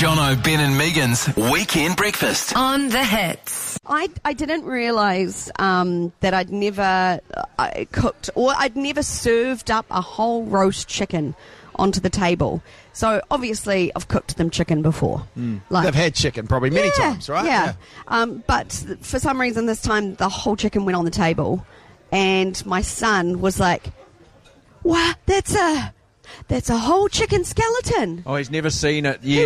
Jono, Ben and Megan's Weekend Breakfast. On the Hits. I didn't realise that I'd never cooked or I'd never served up a whole roast chicken onto the table. So obviously I've cooked them chicken before. They've had chicken probably many times, right? Yeah. But for some reason this time the whole chicken went on the table and my son was like, wow, that's a whole chicken skeleton. Oh, he's never seen it yet.